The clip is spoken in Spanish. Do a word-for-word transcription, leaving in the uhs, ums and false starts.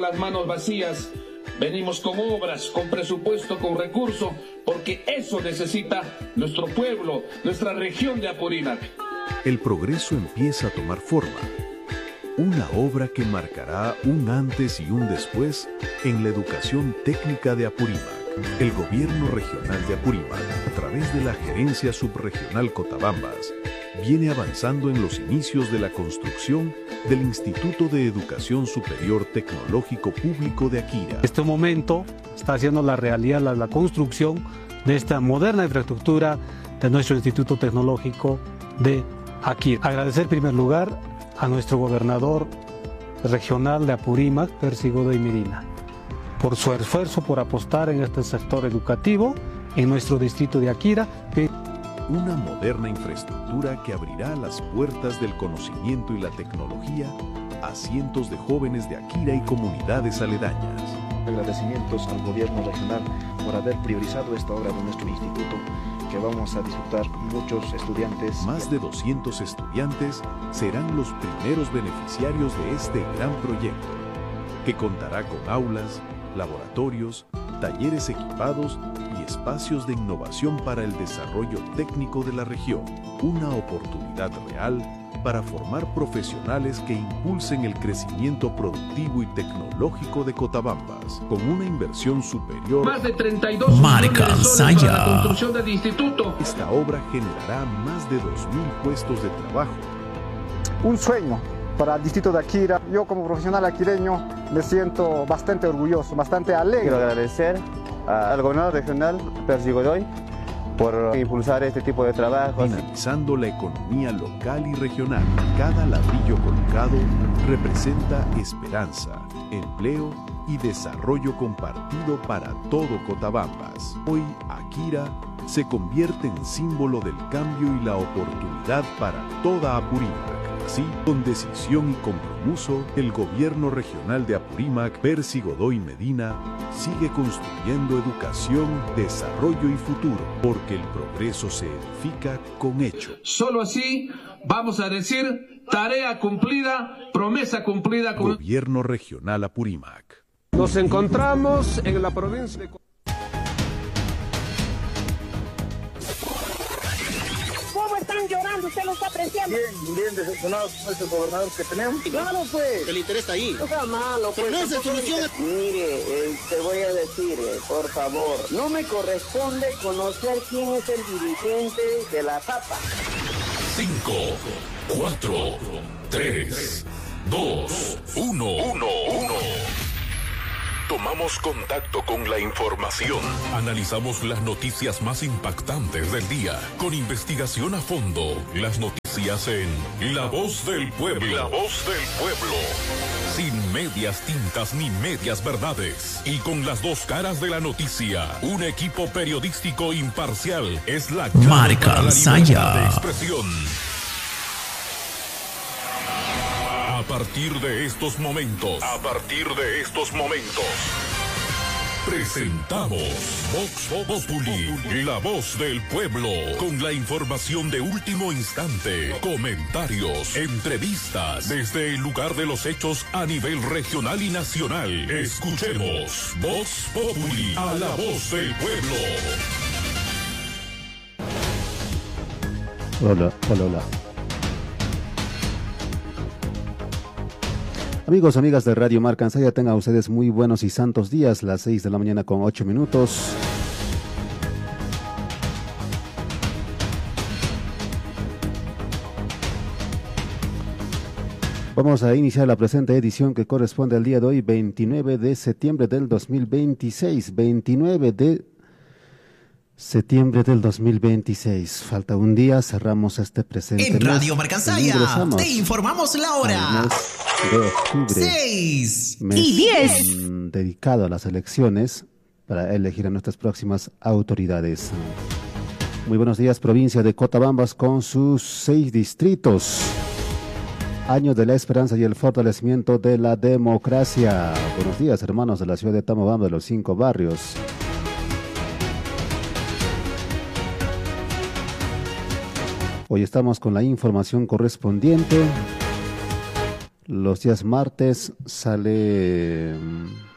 con las manos vacías. Venimos con obras, con presupuesto, con recursos, porque eso necesita nuestro pueblo, nuestra región de Apurímac. El progreso empieza a tomar forma. Una obra que marcará un antes y un después en la educación técnica de Apurímac. El Gobierno Regional de Apurímac, a través de la Gerencia Subregional Cotabambas, viene avanzando en los inicios de la construcción del Instituto de Educación Superior Tecnológico Público de Akira. En este momento está haciendo la realidad la, la construcción de esta moderna infraestructura de nuestro Instituto Tecnológico de Akira. Agradecer en primer lugar a nuestro gobernador regional de Apurímac, Percy Godoy Medina, por su esfuerzo por apostar en este sector educativo en nuestro distrito de Akira. Una moderna infraestructura que abrirá las puertas del conocimiento y la tecnología a cientos de jóvenes de Akira y comunidades aledañas. Agradecimientos al gobierno regional por haber priorizado esta obra de nuestro instituto, que vamos a disfrutar muchos estudiantes. Más de doscientos estudiantes serán los primeros beneficiarios de este gran proyecto, que contará con aulas, laboratorios, talleres equipados y espacios de innovación para el desarrollo técnico de la región. Una oportunidad real para formar profesionales que impulsen el crecimiento productivo y tecnológico de Cotabambas, con una inversión superior más de treinta y dos millones de soles para la construcción del instituto. Esta obra generará más de dos mil puestos de trabajo. Un sueño para el distrito de Akira. Yo como profesional aquireño me siento bastante orgulloso, bastante alegre. Quiero agradecer al gobernador regional, Percy Godoy, por impulsar este tipo de trabajo. Dinamizando la economía local y regional. Cada ladrillo colocado representa esperanza, empleo y desarrollo compartido para todo Cotabambas. Hoy, Akira se convierte en símbolo del cambio y la oportunidad para toda Apurímac. Así, con decisión y compromiso, el gobierno regional de Apurímac, Percy Godoy Medina, sigue construyendo educación, desarrollo y futuro, porque el progreso se edifica con hechos. Solo así vamos a decir tarea cumplida, promesa cumplida. Con... Gobierno Regional Apurímac. Nos encontramos en la provincia de... Están llorando, usted lo está apreciando. Bien, bien decepcionados con este gobernador que tenemos. Claro, pues. El interés está ahí. No sea malo, pues. No es solución. Mire, eh, te voy a decir, eh, por favor, no me corresponde conocer quién es el dirigente de la papa. Cinco, cuatro, tres, dos, uno, uno, uno. Tomamos contacto con la información. Analizamos las noticias más impactantes del día. Con investigación a fondo. Las noticias en La Voz del Pueblo. La Voz del Pueblo. Sin medias tintas ni medias verdades. Y con las dos caras de la noticia. Un equipo periodístico imparcial es la Marca Saya de expresión. A partir de estos momentos, a partir de estos momentos, presentamos Vox Populi, la voz del pueblo, con la información de último instante, comentarios, entrevistas, desde el lugar de los hechos a nivel regional y nacional. Escuchemos Vox Populi, a la voz del pueblo. Hola, hola, hola. Amigos, amigas de Radio Marca Saya, tengan ustedes muy buenos y santos días, las seis de la mañana con ocho minutos. Vamos a iniciar la presente edición que corresponde al día de hoy, veintinueve de septiembre del dos mil veintiséis. veintinueve de septiembre del dos mil veintiséis. Falta un día, cerramos este presente en mes. Radio Marca Saya te informamos la hora. De octubre, seis mes y diez. Dedicado a las elecciones para elegir a nuestras próximas autoridades. Muy buenos días, provincia de Cotabambas con sus seis distritos. Año de la esperanza y el fortalecimiento de la democracia. Buenos días, hermanos de la ciudad de Tamobamba, de los cinco barrios. Hoy estamos con la información correspondiente. Los días martes sale